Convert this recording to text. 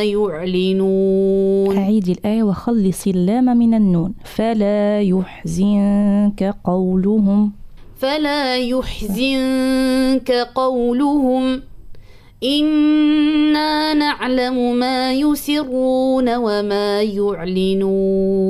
يعلنون. أعيدي الآية وخلصي اللام من النون. فلا يحزنك قولهم. فلا يحزنك قولهم إنا نعلم ما يسرون وما يعلنون.